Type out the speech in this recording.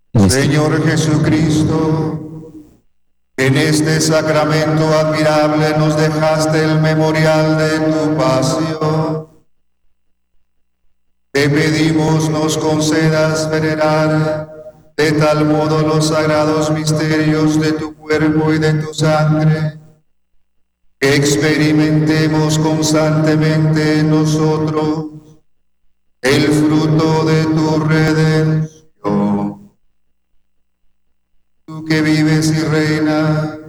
Señor Jesucristo, en este sacramento admirable nos dejaste el memorial de tu pasión. Te pedimos nos concedas venerar de tal modo los sagrados misterios de tu cuerpo y de tu sangre, que experimentemos constantemente en nosotros el fruto de tu redención. Tú que vives y reinas